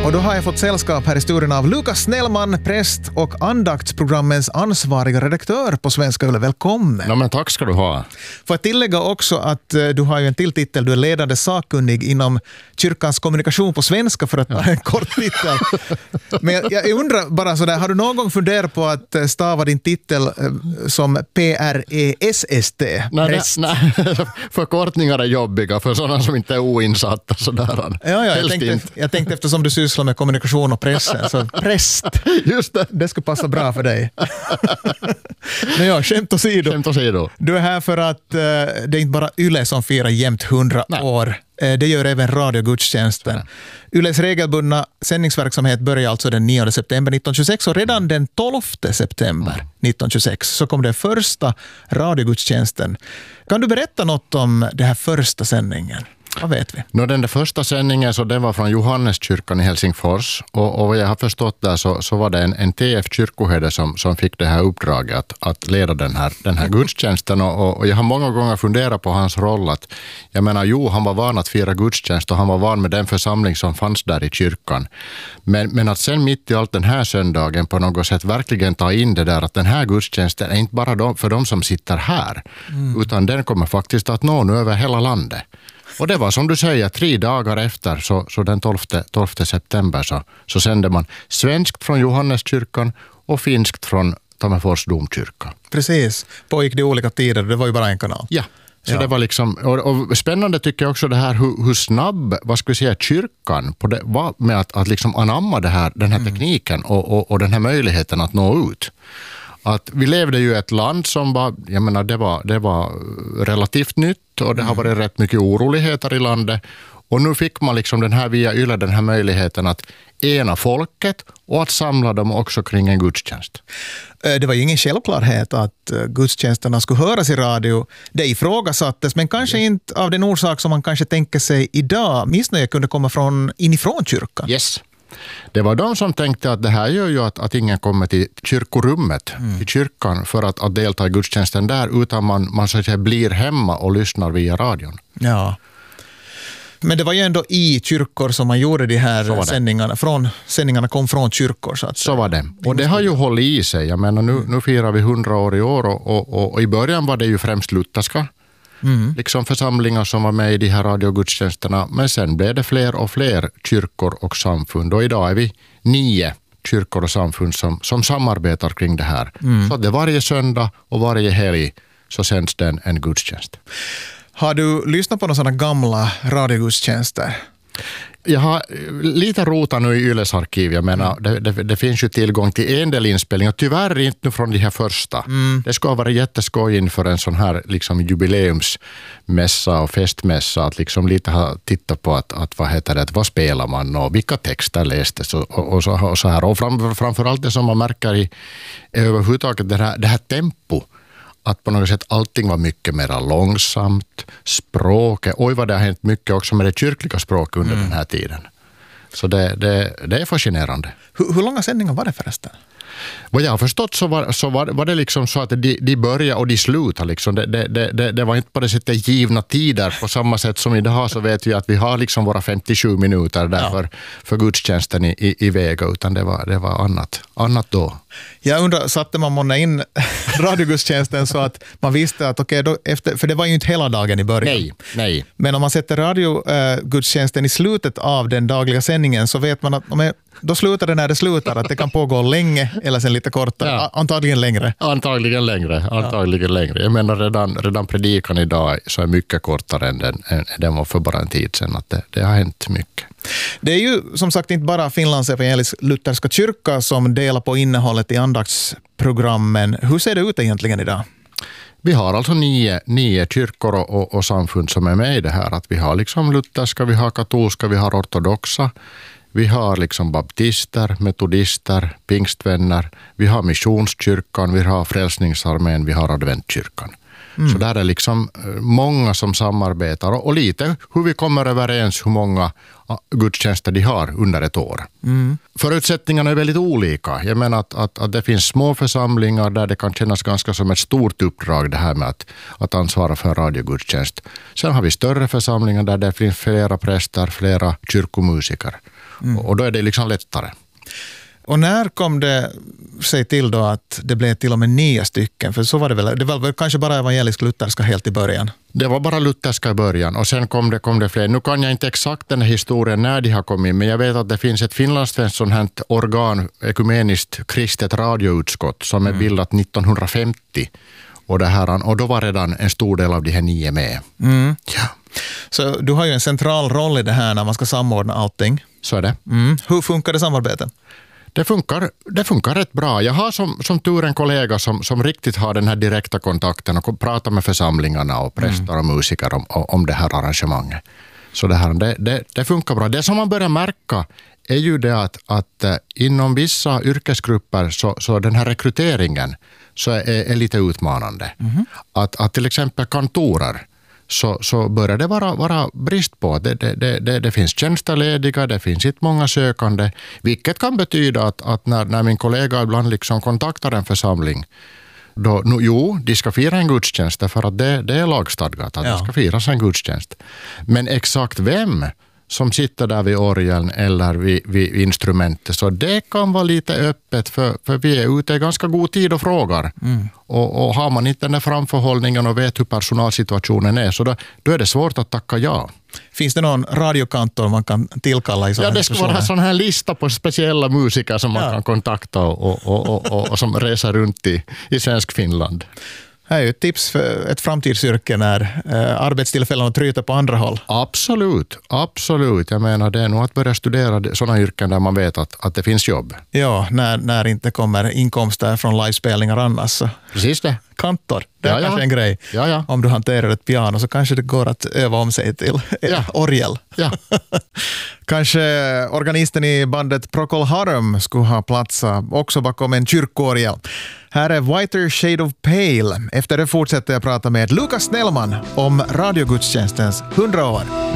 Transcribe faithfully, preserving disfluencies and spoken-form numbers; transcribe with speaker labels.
Speaker 1: Och då har jag fått sällskap här i studion av Lukas Snellman, präst och andaktsprogrammens ansvariga redaktör på Svenska Yle. Välkommen.
Speaker 2: Ja, men tack ska du ha.
Speaker 1: Får jag tillägga också att uh, du har ju en till titel. Du är ledande sakkunnig inom kyrkans kommunikation på svenska, för att ta en kort titel. Men jag, jag undrar bara sådär, har du någon gång funderat på att stava din titel uh, som P R E S S T?
Speaker 2: Nej, nej, nej. Förkortningar är jobbiga för sådana som inte är oinsatta. Sådär.
Speaker 1: Ja, ja, jag, tänkte, jag tänkte eftersom du sysslar med kommunikation och pressen, så präst,
Speaker 2: just det.
Speaker 1: Det skulle passa bra för dig. Men ja, skämt åsido.
Speaker 2: Skämt åsido.
Speaker 1: Du är här för att uh, det är inte bara Yle som firar jämt hundra år. Uh, det gör även radiogudstjänsten. Yles regelbundna sändningsverksamhet börjar alltså den nionde september nittonhundratjugosex, och redan den tolfte september nittonhundratjugosex så kom den första radiogudstjänsten. Kan du berätta något om den här första sändningen? Vad vet vi?
Speaker 2: No, den där första sändningen så den var från Johanneskyrkan i Helsingfors, och, och vad jag har förstått där så, så var det en, en T F-kyrkoherde som, som fick det här uppdraget att, att leda den här, den här gudstjänsten, och, och jag har många gånger funderat på hans roll. Att, jag menar, jo, han var van att fira gudstjänst och han var van med den församling som fanns där i kyrkan. Men, men att sen mitt i allt den här söndagen på något sätt verkligen ta in det där att den här gudstjänsten är inte bara de, för de som sitter här, mm. utan den kommer faktiskt att nå nu över hela landet. Och det var som du säger, tre dagar efter, så, så den tolfte september så, så sände man svenskt från Johanneskyrkan och finskt från Tammerfors domkyrka.
Speaker 1: Precis, pågick det olika tider, det var ju bara en kanal.
Speaker 2: Ja, så
Speaker 1: ja.
Speaker 2: det var liksom, och, och spännande tycker jag också det här hur, hur snabb, vad ska vi säga, kyrkan på det, var med att, att liksom anamma det här, den här mm. tekniken och, och, och den här möjligheten att nå ut. Att vi levde ju i ett land som var, jag menar, det var, det var relativt nytt, och det har varit rätt mycket oroligheter i landet, och nu fick man liksom den här via Yle den här möjligheten att ena folket och att samla dem också kring en gudstjänst.
Speaker 1: Det var ju ingen självklarhet att gudstjänsterna skulle höras i radio. Det ifrågasattes, men kanske yes. inte av den orsak som man kanske tänker sig idag. Missnöje kunde komma från inifrån kyrkan.
Speaker 2: Yes. Det var de som tänkte att det här gör ju att, att ingen kommer till kyrkorummet, mm. till kyrkan, för att, att delta i gudstjänsten där, utan man, man så att säga blir hemma och lyssnar via radion.
Speaker 1: Ja. Men det var ju ändå i kyrkor som man gjorde de här sändningarna. Från, sändningarna kom från kyrkor. Så, att,
Speaker 2: så var det. Och det har ju hållit i sig. Jag menar, nu, nu firar vi hundra år i år, och, och, och, och i början var det ju främst lutherska. Mm. Liksom församlingar som var med i de här radiogudstjänsterna, men sen blev det fler och fler kyrkor och samfund, och idag är vi nio kyrkor och samfund som, som samarbetar kring det här. Mm. Så att det varje söndag och varje helg så sänds det en, en gudstjänst.
Speaker 1: Har du lyssnat på några sådana gamla radiogudstjänster?
Speaker 2: Jag har lite rotat nu i Yles arkiv. Jag menar, det, det, det finns ju tillgång till en del inspelningar. Tyvärr inte nu från de här första. Mm. Det ska ha varit jätteskoj inför en sån här liksom jubileumsmässa och festmässa. Att liksom lite ha tittat på att, att vad heter det, vad spelar man och vilka texter lästes och, och, och, så, och så här. Och fram, framförallt det som man märker i överhuvudtaget det här, det här tempo. Att på något sätt allting var mycket mer långsamt. Språket, oj vad det har hänt mycket också med det kyrkliga språket under mm. den här tiden. Så det, det, det är fascinerande.
Speaker 1: Hur, hur långa sändningar var det förresten?
Speaker 2: Vad jag har förstått så var, så var, var det liksom så att de, de började och de slutade. Liksom. Det, det, det, det var inte på det sättet givna tider på samma sätt som idag, så vet vi att vi har liksom våra femtiosju minuter där ja. för, för gudstjänsten i, i, i Vega, utan det var, det var annat, annat då.
Speaker 1: Jag undrar, satte man månne in radiogudstjänsten så att man visste att okej, okay, då efter, för det var ju inte hela dagen i början.
Speaker 2: Nej, nej.
Speaker 1: Men om man sätter radiogudstjänsten i slutet av den dagliga sändningen så vet man att om då slutar det när det slutar, att det kan pågå länge eller sen lite kortare, ja. antagligen längre.
Speaker 2: Antagligen längre, antagligen ja. längre. Jag menar redan, redan predikan idag så är mycket kortare än den, än den var för bara en tid sedan, att det, det har hänt mycket.
Speaker 1: Det är ju som sagt inte bara Finlands evangelisk-lutherska kyrka som delar på innehållet i andaktsprogrammen. Hur ser det ut egentligen idag?
Speaker 2: Vi har alltså nio, nio kyrkor och, och, och samfund som är med i det här. Att vi har liksom lutherska, vi har katolska, vi har ortodoxa. Vi har liksom baptister, metodister, pingstvänner. Vi har missionskyrkan, vi har frälsningsarmén, vi har adventkyrkan. Mm. Så där är liksom många som samarbetar och, och lite hur vi kommer överens hur många gudstjänster de har under ett år. Mm. Förutsättningarna är väldigt olika. Jag menar att, att, att det finns små församlingar där det kan kännas ganska som ett stort uppdrag det här med att, att ansvara för en radiogudstjänst. Sen har vi större församlingar där det finns flera präster, flera kyrkomusiker. Mm. Och då är det liksom lättare.
Speaker 1: Och när kom det sig till då att det blev till och med nio stycken? För så var det väl, det var väl kanske bara evangelisk-lutherska helt i början?
Speaker 2: Det var bara lutherska i början och sen kom det, kom det fler. Nu kan jag inte exakt den här historien när de har kommit, men jag vet att det finns ett finlandssvenskt sånt här organ, ekumeniskt kristet radioutskott, som är mm. bildat nittonhundrafemtio. Och, det här, och då var redan en stor del av de här nio med.
Speaker 1: Mm.
Speaker 2: Ja.
Speaker 1: Så du har ju en central roll i det här när man ska samordna allting.
Speaker 2: Så är det.
Speaker 1: Mm. Hur funkar det samarbetet?
Speaker 2: Det funkar, det funkar rätt bra. Jag har som, som tur en kollega som, som riktigt har den här direkta kontakten och pratar med församlingarna och präster och musiker om, om det här arrangemanget. Så det, här, det, det, det funkar bra. Det som man börjar märka är ju det att, att inom vissa yrkesgrupper så, så den här rekryteringen så är, är lite utmanande. Mm. Att, att till exempel kantorer så, så börjar det vara, vara brist på. Det, det, det, det finns tjänster lediga, det finns inte många sökande, vilket kan betyda att, att när, när min kollega ibland liksom kontaktar en församling, då, no, jo, de ska fira en gudstjänst för att det, det är lagstadgat att ja. det ska firas en gudstjänst. Men exakt vem som sitter där vid orgeln eller vid, vid instrumentet, så det kan vara lite öppet för, för vi är ute i ganska god tid och frågar. Mm. Och, och har man inte den där framförhållningen och vet hur personalsituationen är, så då, då är det svårt att tacka ja.
Speaker 1: Finns det någon radiokantor man kan tillkalla i sådana
Speaker 2: Ja, det ska vara en sån här lista på speciella musiker som man ja. kan kontakta och, och, och, och, och, och som reser runt i, i svensk Finland.
Speaker 1: Det är ju ett tips för ett framtidsyrke när eh, arbetstillfällena tryter på andra håll.
Speaker 2: Absolut, absolut. Jag menar det är nog att börja studera sådana yrken där man vet att, att det finns jobb.
Speaker 1: Ja, när, när inte kommer inkomster från livespelningar annars.
Speaker 2: Precis det.
Speaker 1: Kantor, det är ja, kanske ja. en grej.
Speaker 2: Ja, ja.
Speaker 1: Om du hanterar ett piano så kanske det går att öva om sig till ja. orgel.
Speaker 2: Ja.
Speaker 1: Kanske organisten i bandet Procol Harum skulle ha plats också bakom en kyrkorgel. Här är Whiter Shade of Pale. Efter det fortsätter jag prata med Lukas Snellman om radiogudstjänstens hundra år.